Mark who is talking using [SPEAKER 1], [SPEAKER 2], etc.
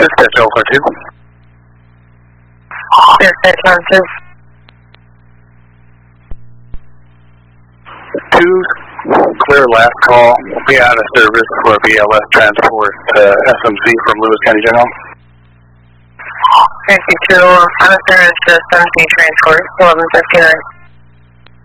[SPEAKER 1] Dispatch Alpha 2.
[SPEAKER 2] Dispatch Alpha
[SPEAKER 1] 2. 2, clear last call. Be out of service for BLS transport SMC from Lewis County General.
[SPEAKER 2] 52, out of service to SMC transport, 1159.